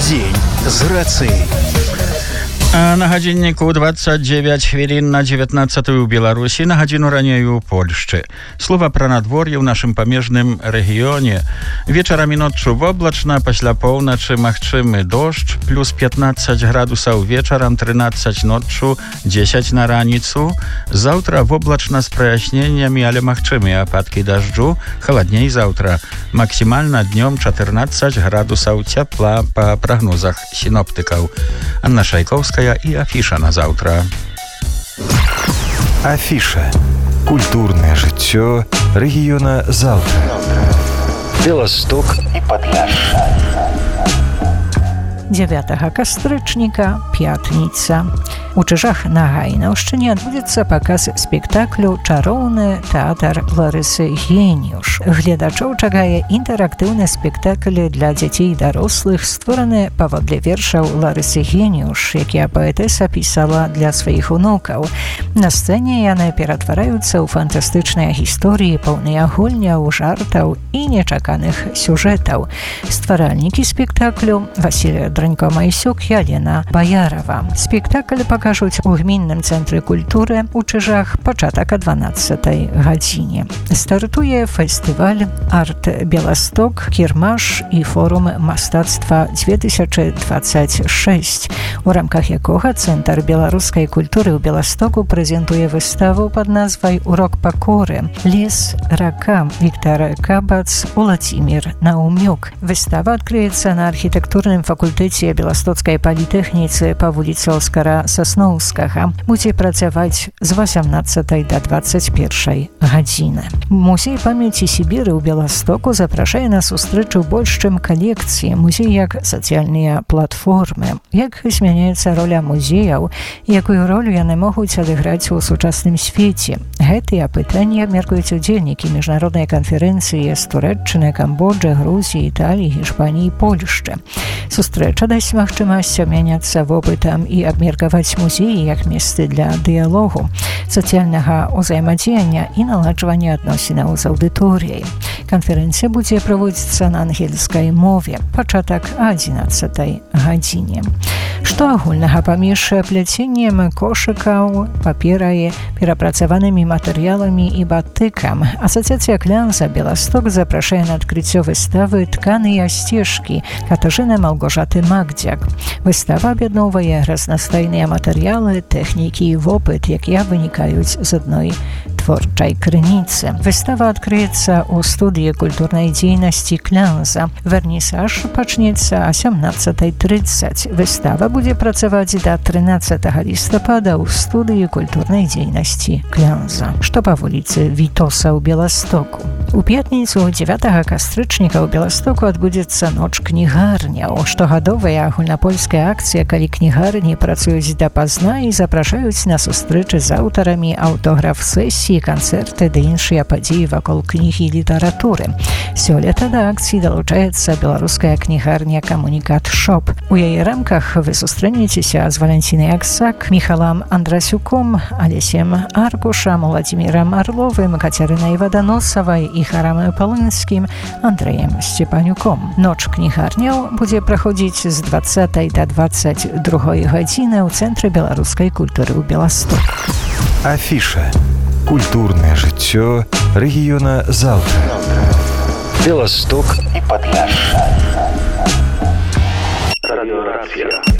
Дзень з рацыяй. На гадзінніку 29 хвілін на 19 у Беларусі, на гадзіну раней у Польшчы. Слова пра надвор'е ў нашым памежным рэгіёне. Вечарам і ноччу воблачна, пасля поўначы магчымы дождж, плюс 15 градусаў вечарам, 13 ноччу, 10 на раніцу. Заўтра воблачна з праясненнямі, але магчымыя ападкі дажджу. Халадней заўтра. Максімальна днём 14 градусаў цяпла па прагнозах сіноптыкаў. Анна Шайковская и афиша на завтра. Афиша. Культурное жыццё рэгіёна заўтра. Беласток і Падляшша. 9 кастрычніка, пятніца. У Чыжах на Гайнаўшчыне адбудзецца паказ спектаклю «Чароўны тэатр Ларысы Геніюш». Гледачоў чакае інтэрактыўны спектакль для дзяцей і дарослых, створаны паводле вершаў Ларысы Геніюш, якія паэтэса пісала для сваіх унукаў. На сцэне яны ператвараюцца ў фантастычныя гісторыі, поўныя гульняў, жартаў і нечаканых сюжэтаў. Стваральнікі спектаклю Васіль Дранько-Майсюк і Алена Баярова. Спектакль пакажуць у гмінным цэнтры культуры ў Чыжах пачатак о 12 гадзіне. Стартуе фестываль «Арт Беласток», кірмаш і форум мастацтва 2026, у рамках якога Цэнтр беларускай культуры ў Беластоку прэзентуе выставу пад назвай «Урок пакоры. Лес, рака». Віктор Кабац, Уладзімір Наумюк. Выстава адкрыецца на архітэктурным факультэце Беластоцкай палітэхніцы па вуліцы Оскара Сасноўскага. Будзе працаваць з 18 до 21 гадзіны. Музей памяці Сібіры ў Беластоку запрашае на сустрэчу больш чым калекцыі. Музей як сацыяльныя платформы. Як змяняецца роля музеяў, якую ролю яны могуць адыграць у сучасным свеце. Гэтыя пытанні абмеркуюць удзельнікі міжнароднай канферэнцыі з Турэччыны, Камбоджы, Грузіі, Італіі, Гішпаніі, Польшчы. Сустрэча дасць магчымасць абмяняцца вопытам і абмеркаваць музеі як месцы для дыялогу, сацыяльнага ўзаемадзеяння і наладжвання адносінаў з аўдыторыяй. Канферэнцыя будзе праводзіцца на ангельскай мове. Пачатак о 11 гадзіне. Што агульнага паміж пляценнем кошыкаў, паперай, перапрацаванымі матэрыяламі і батыкам? Асацыяцыя «Клянза Беласток» запрашае на адкрыццё выставы «Тканыя сцежкі» Катажыны Малгожаты Магдзяк. Выстава аб'ядноўвае разнастайныя матэрыялы, тэхнікі і вопыт, якія вынікаюць з адной творчай крыніцы. Выстава адкрыецца ў студыі культурнай дзейнасці «Клянза». Вернісаж пачнецца о 17:30. Выстава будзе працаваць до 13 лістапада ў студыі культурнай дзейнасці «Клянза», што па вуліцы Вітоса ў Беластоку. У пятніцу 9 кастрычніка ў Беластоку адбудзецца ноч кнігарняў. Штогадовая агульнапольская акцыя, калі кнігарні працуюць дапазна і запрашаюць на сустрэчы з аўтарамі, аўтограф-сесіі, канцэрты ды іншыя падзеі вакол кнігі і літаратуры. Сёлета да акцыі далучаецца беларуская кнігарня «Камунікат Шоп». У яе рамках вы сустрэнецеся з Валянцінай Аксак, Міхалам Андрасюком, Алесем Аркушам, Уладзімірам Арловым, Кацярынай Ваданосавай, Іхарам Палынскім, Андрэем Сцепанюком. Ноч кнігарняў будзе праходзіць з 20 до 22 гадзіны ў Цэнтры беларускай культуры ў Беластоку. Афіша. Культурное жыццё рэгіёна заўтра. Беласток і Падляшша. Радыёрацыя.